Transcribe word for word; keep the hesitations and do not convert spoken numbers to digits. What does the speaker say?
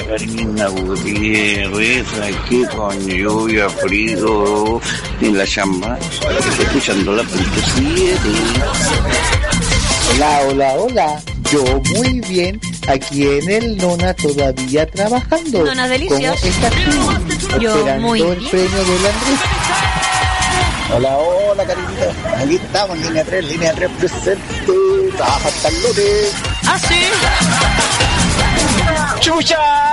Karina Gutiérrez, aquí con lluvia, frío, en la chamba, escuchando la punto siete. Hola, hola, hola. Yo muy bien, aquí en el Nona todavía trabajando. Nona delicioso. ¿Cómo estás tú? Yo Esperando muy el bien. premio del Andrés. Hola, hola, Karinita. Aquí estamos, línea tres, línea tres presente. Trabaja hasta el lunes. ¿Ah, sí? ¡Chucha!